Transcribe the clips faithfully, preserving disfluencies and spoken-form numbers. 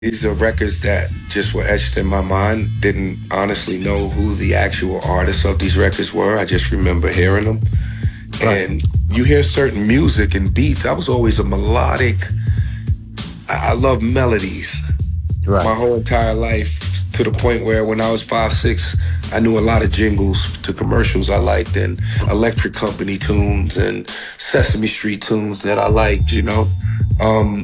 These are records that just were etched in my mind. Didn't honestly know who the actual artists of these records were. I just remember hearing them. Right. And you hear certain music and beats. I was always a melodic. I, I love melodies. Right. My whole entire life, to the point where when I was five, six, I knew a lot of jingles to commercials I liked, and Electric Company tunes and Sesame Street tunes that I liked, you know. Um,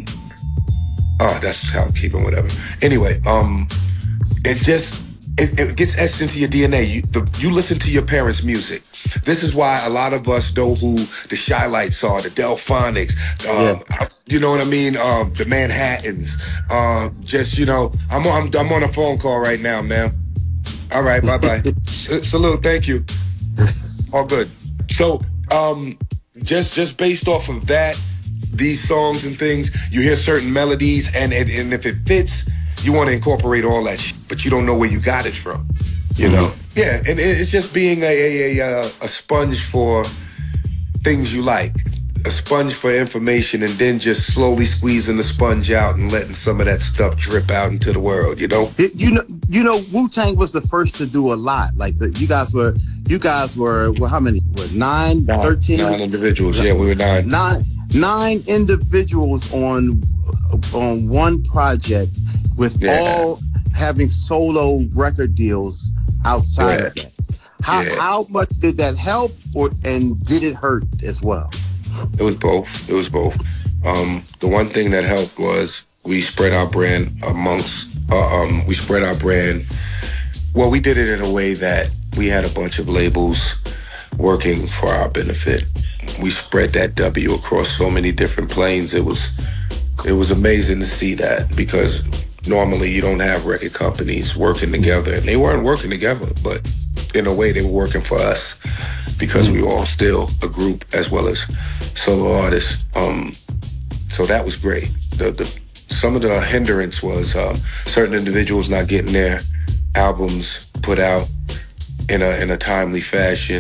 oh, that's how I keep it, whatever. Anyway, um, it just, it, it gets etched into your D N A. You, the, you listen to your parents' music. This is why a lot of us know who the Shy Lights are, the Delphonics, um, Yeah. you know what I mean? Um, the Manhattans. Uh, just, you know, I'm on, I'm, I'm on a phone call right now, man. All right, bye-bye. Salute, thank you. All good. So, um, just just based off of that, these songs and things, you hear certain melodies, and and, and if it fits, you want to incorporate all that shit, but you don't know where you got it from, you know? Mm-hmm. Yeah, and it's just being a a, a a sponge for things you like, a sponge for information, and then just slowly squeezing the sponge out and letting some of that stuff drip out into the world, you know? It- you know, you know, Wu-Tang was the first to do a lot. Like the, you guys were, you guys were, well, how many? What, nine, Nine, thirteen? nine individuals. Yeah, we were nine. Nine, nine individuals on on one project, with Yeah. all having solo record deals outside Yeah. of that. How Yeah. how much did that help, or and did it hurt as well? It was both. It was both. Um, the one thing that helped was we spread our brand amongst. Uh, um, we spread our brand. Well, we did it in a way that we had a bunch of labels working for our benefit. We spread that W across so many different planes. It was, it was amazing to see that, because normally you don't have record companies working together, and they weren't working together, but in a way they were working for us, because we were all still a group as well as solo artists. Um, so that was great. The, the, some of the hindrance was um, certain individuals not getting their albums put out in a in a timely fashion.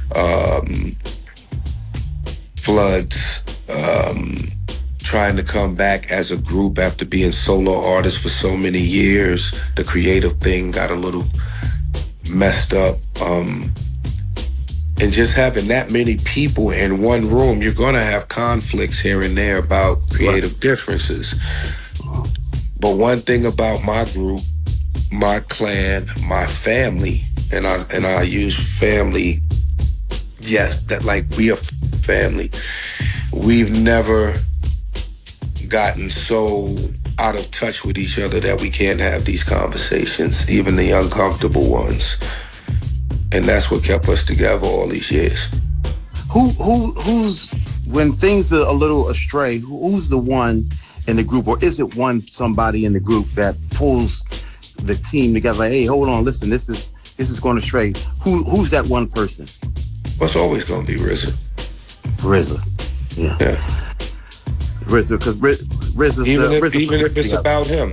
Um, floods, um, trying to come back as a group after being solo artists for so many years. The creative thing got a little messed up. Um, and just having that many people in one room, you're gonna have conflicts here and there about creative right. differences. But one thing about my group, my clan, my family, and I and I use family, yes, that like we are family. We've never gotten so out of touch with each other that we can't have these conversations, even the uncomfortable ones. And that's what kept us together all these years. Who who who's when things are a little astray? Who's the one in the group, or is it one somebody in the group that pulls the team together? Like, hey, hold on, listen, this is this is going astray. Who who's that one person? Well, it's always going to be R Z A. R Z A, yeah, yeah. R Z A, because R Z A's even the, if R Z A even if it's together. about him.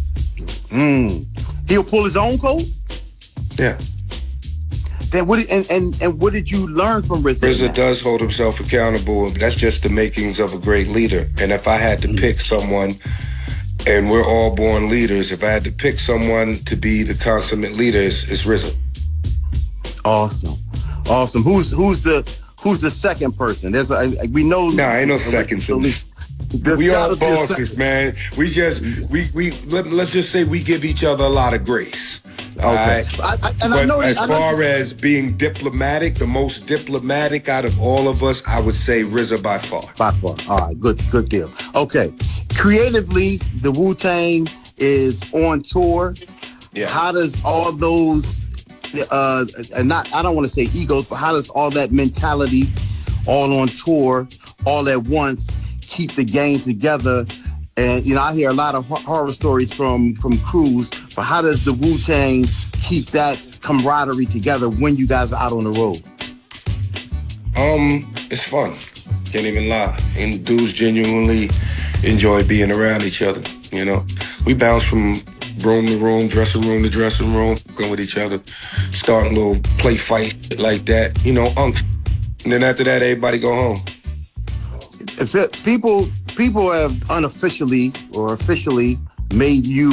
Mm. He'll pull his own code. Yeah. Then what? And and and what did you learn from R Z A? R Z A does hold himself accountable. That's just the makings of a great leader. And if I had to mm. pick someone, and we're all born leaders, if I had to pick someone to be the consummate leader, it's, it's R Z A. Awesome, awesome. Who's who's the who's the second person? There's a, we know. No, nah, ain't no seconds. We all bosses, man. We just we we let, let's just say we give each other a lot of grace. Okay. Right? I, I, and but I know, as I know far as being diplomatic, the most diplomatic out of all of us, I would say R Z A by far. By far. All right, good, good deal. Okay. Creatively, the Wu-Tang is on tour. Yeah. How does all those, uh, not I don't want to say egos, but how does all that mentality, all on tour, all at once, keep the gang together? And, you know, I hear a lot of horror stories from, from crews, but how does the Wu-Tang keep that camaraderie together when you guys are out on the road? Um, it's fun. Can't even lie. And dudes genuinely enjoy being around each other, you know? We bounce from room to room, dressing room to dressing room, going with each other, starting little play fight like that, you know, unks. And then after that, everybody go home. If it, people... People have unofficially or officially made you